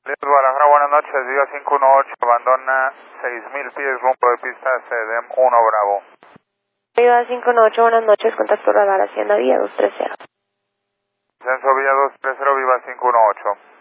Guadalajara, buenas noches, Viva 518, abandona 6.000 pies, rumbo de pista CEDEM 1 Bravo. Viva 518, buenas noches, contacto radar Hacienda Vía 230. Censo Vía 230, Viva 518.